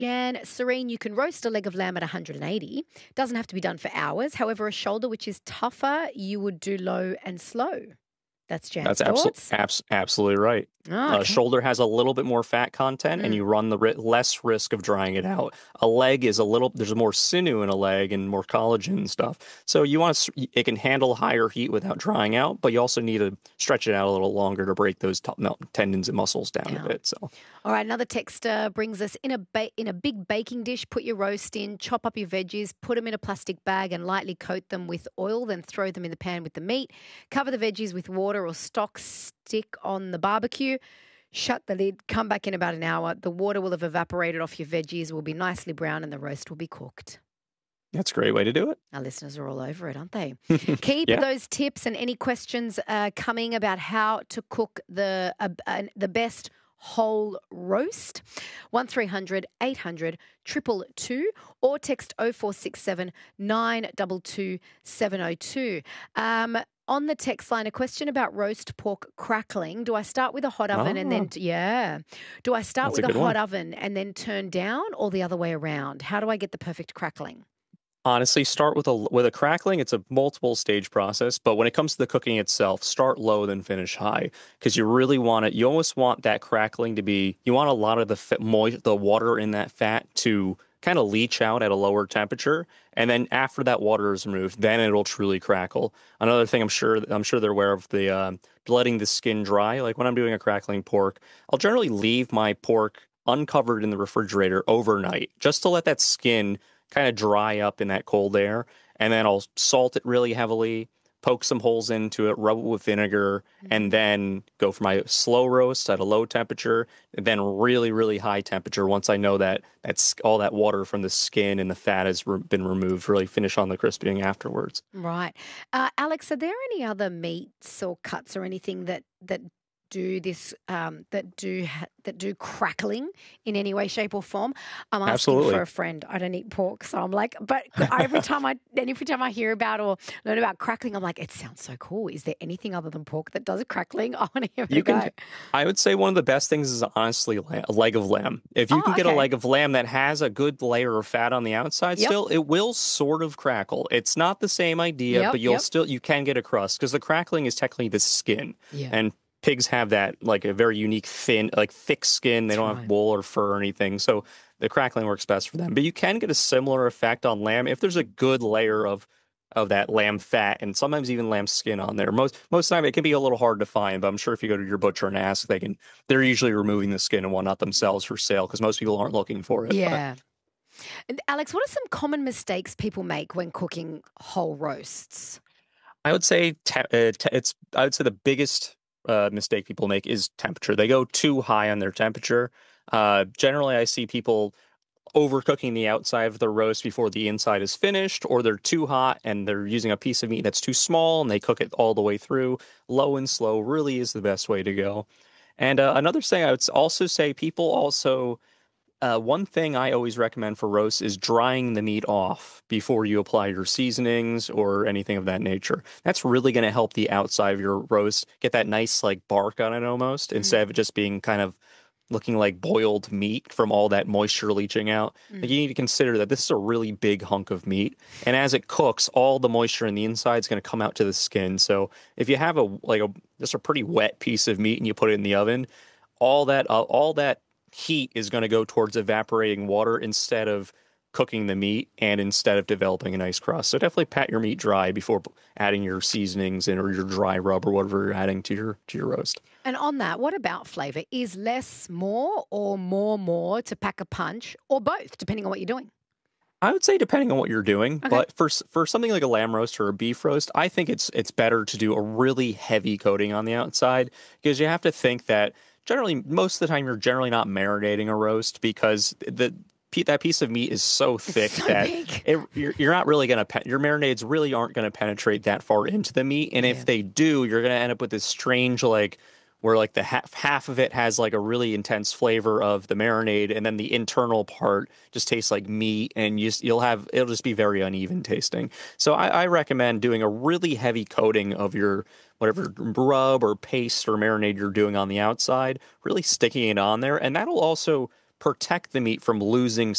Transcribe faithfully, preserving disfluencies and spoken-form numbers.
And Serene, you can roast a leg of lamb at one hundred eighty. Doesn't have to be done for hours. However, a shoulder, which is tougher, you would do low and slow. That's Jan's That's absolutely thoughts. abs- absolutely right. Oh, Uh, okay. shoulder has a little bit more fat content, and Mm. you run the ri- less risk of drying it out. A leg is a little. There's more sinew in a leg and more collagen and stuff. So you want to. It can handle higher heat without drying out, but you also need to stretch it out a little longer to break those t- no, tendons and muscles down Yeah. a bit. So All right, another text uh, brings us in a ba- in a big baking dish. Put your roast in, chop up your veggies, put them in a plastic bag, and lightly coat them with oil. Then throw them in the pan with the meat. Cover the veggies with water or stock. Stick on the barbecue. Shut the lid. Come back in about an hour. The water will have evaporated off your veggies. Will be nicely brown, and the roast will be cooked. that's a great way to do it. Our listeners are all over it, aren't they? Keep Yeah. those tips and any questions uh, coming about how to cook the uh, uh, the best whole roast. one three hundred eight hundred two two two or text oh four six seven nine two two seven oh two. Um, on the text line, a question about roast pork crackling. Do I start with a hot oven and then, Ah. yeah. Do I start That's a with a, good hot one. oven and then turn down or the other way around? How do I get the perfect crackling? Honestly, start with a with a crackling. It's a multiple stage process, but when it comes to the cooking itself, start low then finish high because you really want it. You almost want that crackling to be. You want a lot of the fa- moi- the water in that fat to kind of leach out at a lower temperature, and then after that water is removed, then it'll truly crackle. Another thing I'm sure I'm sure they're aware of the um, letting the skin dry. Like when I'm doing a crackling pork, I'll generally leave my pork uncovered in the refrigerator overnight just to let that skin kind of dry up in that cold air, and then I'll salt it really heavily, poke some holes into it, rub it with vinegar, and then go for my slow roast at a low temperature, and then really, really high temperature once I know that that's all that water from the skin and the fat has re- been removed, really finish on the crisping afterwards. Right. Uh, Alex, are there any other meats or cuts or anything that that do this um, that do ha- that do crackling in any way, shape, or form? I'm asking Absolutely. for a friend. I don't eat pork, so I'm like, but every time I and every time I hear about or learn about crackling, I'm like, it sounds so cool. Is there anything other than pork that does crackling? I want to hear it You go. can. I would say one of the best things is honestly la- a leg of lamb. If you Oh, can get okay. a leg of lamb that has a good layer of fat on the outside, Yep. still it will sort of crackle. It's not the same idea, Yep, but you'll yep. still you can get a crust because the crackling is technically the skin, Yeah. and pigs have that like a very unique thin, like thick skin. They That's don't right. have wool or fur or anything, so the crackling works best for them. But you can get a similar effect on lamb if there's a good layer of of that lamb fat and sometimes even lamb skin on there. Most most of the time it can be a little hard to find, but I'm sure if you go to your butcher and ask, they can they're usually removing the skin and whatnot themselves for sale because most people aren't looking for it. But Yeah. And Alex, what are some common mistakes people make when cooking whole roasts? I would say te- uh, te- it's I would say the biggest uh, mistake people make is temperature. They go too high on their temperature. Uh, generally, I see people overcooking the outside of the roast before the inside is finished, or they're too hot and they're using a piece of meat that's too small and they cook it all the way through. Low and slow really is the best way to go. And uh, another thing I would also say, people also, uh, one thing I always recommend for roasts is drying the meat off before you apply your seasonings or anything of that nature. That's really going to help the outside of your roast get that nice like bark on it almost, instead of it just being kind of looking like boiled meat from all that moisture leaching out. Like you need to consider that this is a really big hunk of meat, and as it cooks, all the moisture in the inside is going to come out to the skin. So if you have a like a just a pretty wet piece of meat and you put it in the oven, all that uh, all that heat is going to go towards evaporating water instead of cooking the meat and instead of developing a nice crust. So definitely pat your meat dry before adding your seasonings in or your dry rub or whatever you're adding to your to your roast. And on that, what about flavour? Is less more or more more to pack a punch, or both, depending on what you're doing? I would say depending on what you're doing, Okay. but for s- for something like a lamb roast or a beef roast, I think it's it's better to do a really heavy coating on the outside because you have to think that generally most of the time you're generally not marinating a roast because the pe- that piece of meat is so thick so that big. it, you're, you're not really going to pe- your marinades really aren't going to penetrate that far into the meat, and Yeah. if they do, you're going to end up with this strange like where like the half half of it has like a really intense flavor of the marinade, and then the internal part just tastes like meat, and you just, you'll have it'll just be very uneven tasting. So I, I recommend doing a really heavy coating of your whatever rub or paste or marinade you're doing on the outside, really sticking it on there, and that'll also protect the meat from losing